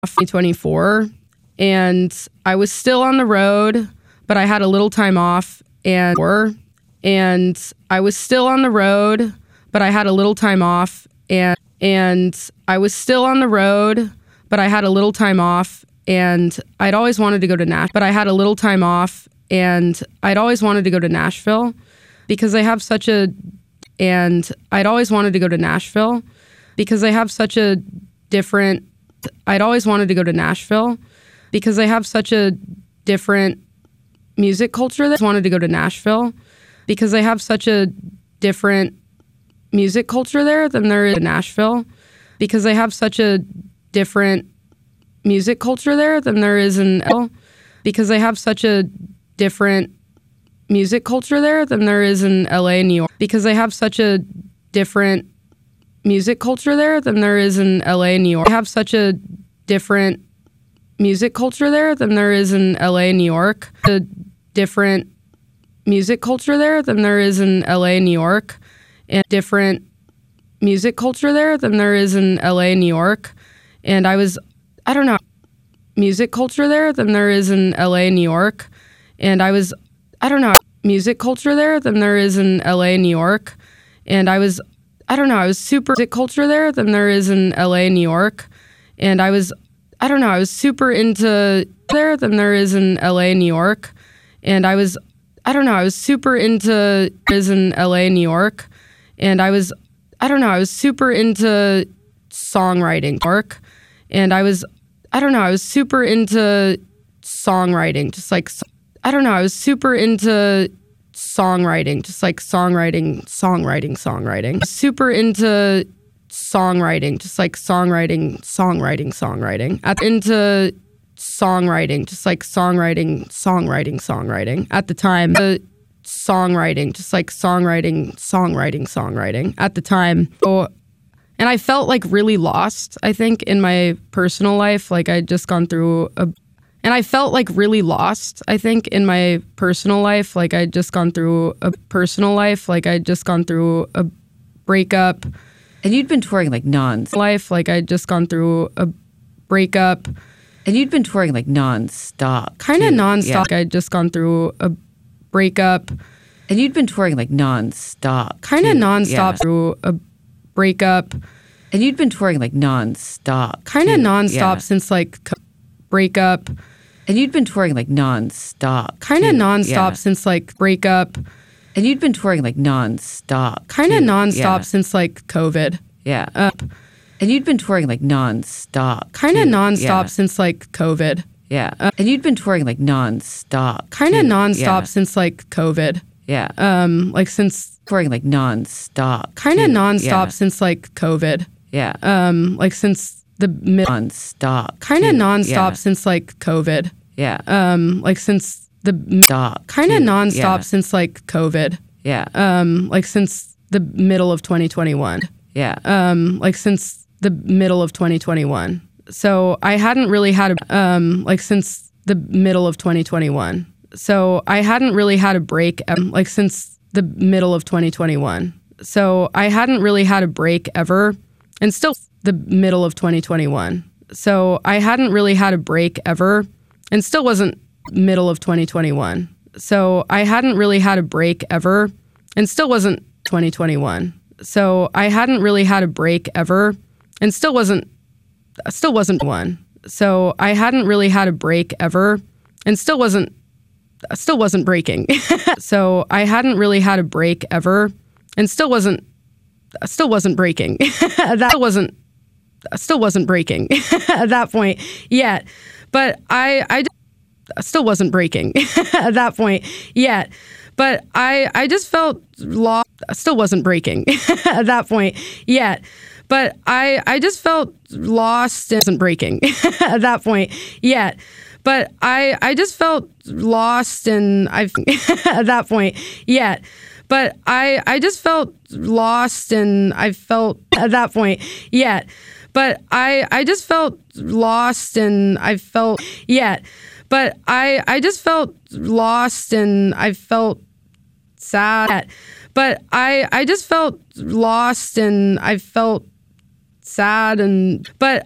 2024, and I was still on the road, but I had a little time off, and I was still on the road, but I had a little time off, and I was still on the road, but I had a little time off, and I'd always wanted to go to Nashville, but I had a little time off, and I'd always wanted to go to Nashville because they have such a, and I'd always wanted to go to Nashville because they have such a different, I'd always wanted to go to Nashville because they have such a different music culture. That wanted to go to Nashville because they have such a different music culture there than there is in Nashville because they have such a different music culture there than there is in because they have such a different music culture there than there is in LA and New York because they have such a different music culture there than there is in LA and New York. They have such a different music culture there than there is in LA and New York. A different music culture there than there is in LA and New York, and different music culture there than there is in LA and New York. And I don't know, music culture there than there is in LA and New York. And I don't know, music culture there than there is in LA and New York. And I was super music culture there than there is in LA and New York. And I was super into there than there is in LA and New York. And I was super into is in LA and New York. And I was super into songwriting work. And I was super into songwriting, just like, I was super into songwriting, just like songwriting. Super into songwriting, just like songwriting. Into songwriting, just like songwriting. At the time, songwriting, just like songwriting. At the time. And I felt like really lost, I think, in my personal life. Like I'd just gone through a breakup. And you'd been touring like breakup. And you'd been touring like nonstop. Kind of nonstop. Yeah. Like I'd just gone through a breakup. And you'd been touring like nonstop. Kind of nonstop. Yeah. Through a breakup. And you'd been touring like nonstop. Kind of nonstop since like breakup. And you'd been touring like nonstop. Kind of nonstop since like breakup. And you'd been touring like nonstop. Kind of nonstop since like COVID. Yeah. And you'd been touring like nonstop. Kind of nonstop since like COVID. Yeah. And you'd been touring like nonstop. Kind of nonstop since like COVID. Yeah. Like since touring like nonstop. Kind of nonstop since like COVID. Yeah. Like since the nonstop. Kind of nonstop since like COVID. Yeah. Like since the stop. Kind of nonstop since like COVID. Yeah. Like since the middle of 2021. Yeah. Like since the middle of 2021. So I hadn't really had like since the middle of 2021. So I hadn't really had a break like since the middle of 2021. So I hadn't really had a break ever, and still the middle of 2021. So I hadn't really had a break ever, and still wasn't middle of 2021. So I hadn't really had a break ever, and still wasn't 2021. So I hadn't really had a break ever, and still wasn't one. So I hadn't really had a break ever, and still wasn't breaking. So I hadn't really had a break ever, and still wasn't breaking. Still wasn't breaking at that point yet. But I still wasn't breaking at that point yet. But I just felt lost. Still wasn't breaking at that point yet. But I just felt lost and wasn't breaking at that point yet. But I just felt lost and at that point yet. But I just felt lost and I felt at that point yet. But I just felt lost and I felt yet. But I just felt lost and I felt sad. But I just felt lost and I felt sad and but